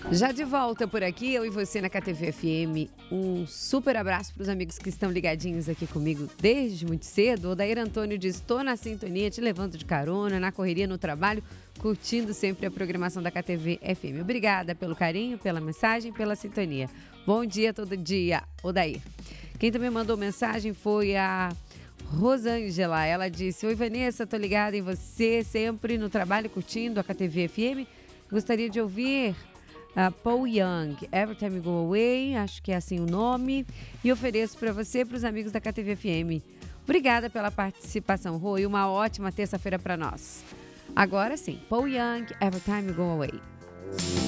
Já de volta por aqui, eu e você na KTV FM. Um super abraço para os amigos que estão ligadinhos aqui comigo desde muito cedo. O Odair Antônio diz: estou na sintonia, te levando de carona, na correria, no trabalho, curtindo sempre a programação da KTV FM. Obrigada pelo carinho, pela mensagem, pela sintonia. Bom dia todo dia, Odair. Quem também mandou mensagem foi a Rosângela. Ela disse: oi Vanessa, tô ligada em você, sempre no trabalho, curtindo a KTV FM. Gostaria de ouvir Paul Young, Every Time You Go Away, acho que é assim o nome, e ofereço para você e para os amigos da KTV FM. Obrigada pela participação, Rô, e uma ótima terça-feira para nós. Agora sim, Paul Young, Every Time You Go Away.